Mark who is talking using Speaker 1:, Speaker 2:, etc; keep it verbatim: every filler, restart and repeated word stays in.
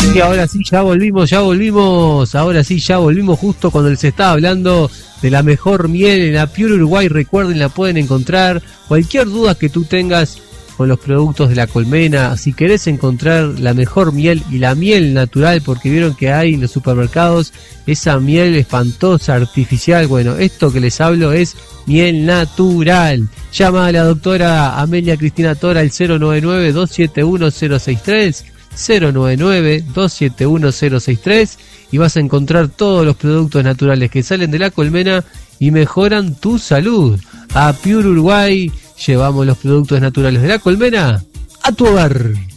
Speaker 1: Y ahora sí, ya volvimos, ya volvimos, ahora sí, ya volvimos justo cuando les estaba hablando de la mejor miel en Apure Uruguay. Recuerden, la pueden encontrar. Cualquier duda que tú tengas con los productos de La Colmena, si querés encontrar la mejor miel y la miel natural, porque vieron que hay en los supermercados esa miel espantosa, artificial. Bueno, esto que les hablo es miel natural. Llama a la doctora Amelia Cristina Tora al cero nueve nueve, dos siete uno, cero seis tres, cero nueve nueve, dos siete uno, cero seis tres, y vas a encontrar todos los productos naturales que salen de La Colmena y mejoran tu salud. A Apure Uruguay llevamos los productos naturales de La Colmena a tu hogar.